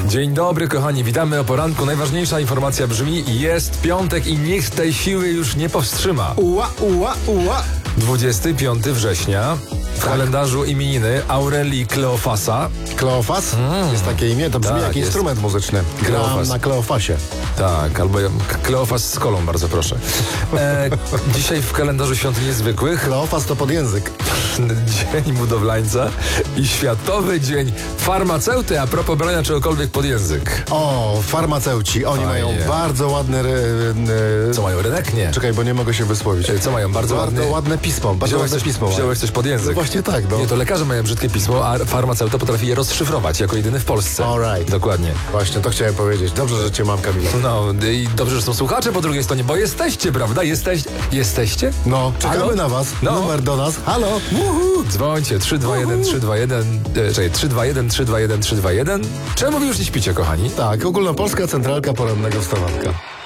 Dzień dobry, kochani, witamy o poranku. Najważniejsza informacja brzmi: jest piątek i nikt tej siły już nie powstrzyma. Ua, ua, ua. 25 września. W kalendarzu imieniny Aurelii Kleofasa. Kleofas? Jest takie imię, to brzmi Tak, jak jest. instrument muzyczny. Gram Kleofas. na Kleofasie. Tak, albo Kleofas z kolą, bardzo proszę. Dzisiaj w kalendarzu świąt niezwykłych Kleofas to pod język. Dzień Budowlańca i Światowy Dzień Farmaceuty, a propos brania czegokolwiek pod język. O, farmaceuci. Oni Fajnie. mają bardzo ładne... Co mają, rynek? Nie. Czekaj, bo nie mogę się wysłowić. Co mają? Bardzo ładne pismo. Bardzo ładne pismo. Wziąłeś coś pod język. No właśnie tak, no. Nie, to lekarze mają brzydkie pismo, a farmaceuta potrafi je rozszyfrować jako jedyny w Polsce. Alright. Dokładnie. Właśnie, to chciałem powiedzieć. Dobrze, że cię mam, Kamila. No i dobrze, że są słuchacze po drugiej stronie, bo jesteście, prawda? Jesteście? No, czekamy Halo? na was. No. Numer do nas. Halo. Dzwońcie 321 321 321 321 321. Czemu wy już nie śpicie, kochani? Tak, Ogólnopolska Centralka Porannego Wstawanka.